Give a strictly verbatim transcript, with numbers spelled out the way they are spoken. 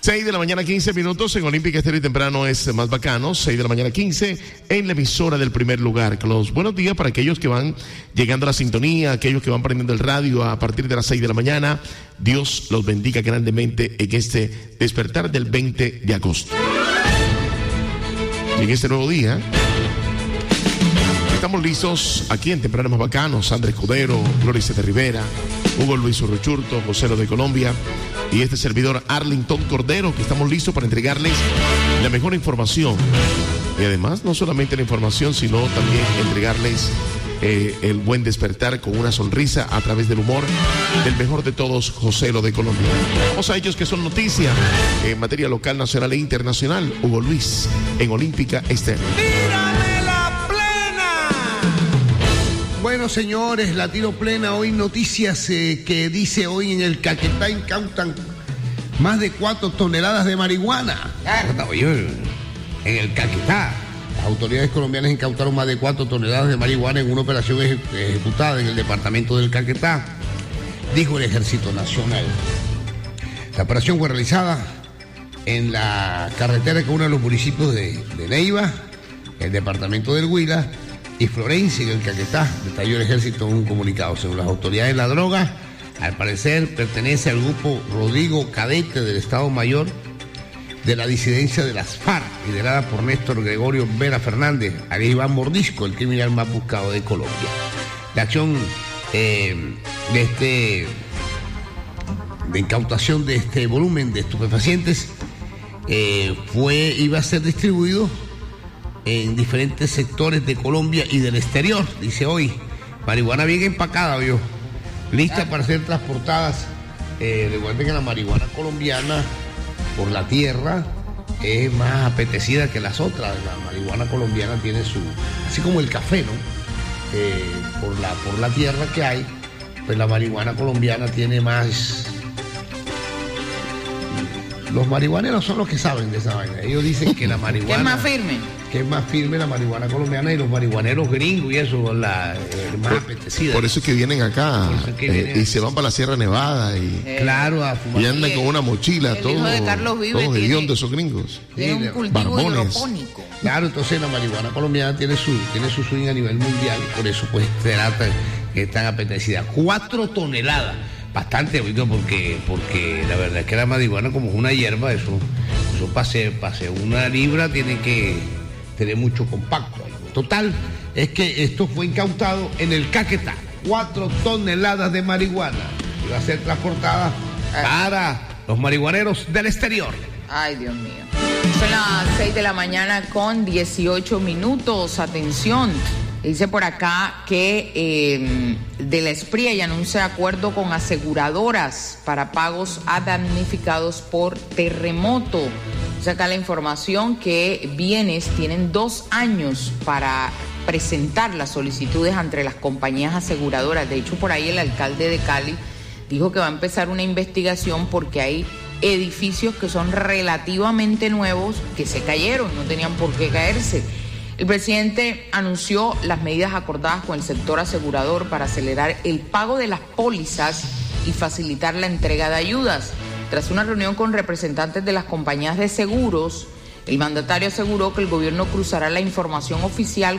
seis de la mañana, quince minutos. En Olímpica Estéreo y Temprano es más bacano. seis de la mañana, quince en la emisora del primer lugar. Los buenos días para aquellos que van llegando a la sintonía, aquellos que van prendiendo el radio a partir de las seis de la mañana. Dios los bendiga grandemente en este despertar del veinte de agosto. Y en este nuevo día estamos listos aquí en Temprano Más Bacano. Sandra Escudero, Gloria de Rivera, Hugo Luis Urruchurto, José Lo de Colombia y este servidor Arlington Cordero, que estamos listos para entregarles la mejor información. Y además, no solamente la información, sino también entregarles eh, el buen despertar con una sonrisa a través del humor del mejor de todos, José Lo de Colombia. Vamos a ellos que son noticias en materia local, nacional e internacional. Hugo Luis en Olímpica Estéreo. ¡Tírame la plena! Bueno, señores, la tiro plena. Hoy noticias eh, que dice hoy en el Caquetá incautan más de cuatro toneladas de marihuana. En el Caquetá, las autoridades colombianas incautaron más de cuatro toneladas de marihuana en una operación eje- ejecutada en el departamento del Caquetá, dijo el Ejército Nacional. La operación fue realizada en la carretera que une los municipios de, de Neiva, el departamento del Huila y Florencia, en el Caquetá, detalló el Ejército en un comunicado. Según las autoridades, la droga, al parecer, pertenece al grupo Rodrigo Cadete del Estado Mayor de la disidencia de las FARC, liderada por Néstor Gregorio Vera Fernández, alias Iván Mordisco, el criminal más buscado de Colombia. La acción eh, de este de incautación de este volumen de estupefacientes eh, fue iba a ser distribuido en diferentes sectores de Colombia y del exterior, dice hoy. Marihuana bien empacada, vio, lista para ser transportadas. Eh, recuerden que la marihuana colombiana por la tierra es más apetecida que las otras. La marihuana colombiana tiene su, así como el café, ¿no? Eh, por la por la tierra que hay, pues la marihuana colombiana tiene más. Los marihuaneros son los que saben de esa vaina. Ellos dicen que la marihuana ¿Qué es más firme? Que es más firme la marihuana colombiana, y los marihuaneros gringos y eso, la eh, más apetecida. Por eso es que vienen acá es que eh, vienen y se van para la Sierra Nevada y, Eh, Claro, a fumar. y andan con una mochila, el hijo todos de Carlos Vives todos tiene- hediondos esos gringos. Tiene un Sí, cultivo barbones. hidropónico. Claro, entonces la marihuana colombiana tiene su, tiene su swing a nivel mundial, por eso pues se trata que es tan apetecida. Cuatro toneladas, bastante, oiga, porque, porque la verdad es que la marihuana como es una hierba, eso, eso pase, pase una libra tiene que tener mucho compacto. Total, es que esto fue incautado en el Caquetá. Cuatro toneladas de marihuana iba a ser transportada para los marihuaneros del exterior. Ay, Dios mío. Son las seis de la mañana con dieciocho minutos. Atención. Dice por acá que eh, de la Espría y anuncia acuerdo con aseguradoras para pagos a damnificados por terremoto. Dice acá la información que Bienes tienen dos años para presentar las solicitudes ante las compañías aseguradoras. De hecho, por ahí el alcalde de Cali dijo que va a empezar una investigación porque hay edificios que son relativamente nuevos que se cayeron, no tenían por qué caerse. El presidente anunció las medidas acordadas con el sector asegurador para acelerar el pago de las pólizas y facilitar la entrega de ayudas. Tras una reunión con representantes de las compañías de seguros, el mandatario aseguró que el gobierno cruzará la información oficial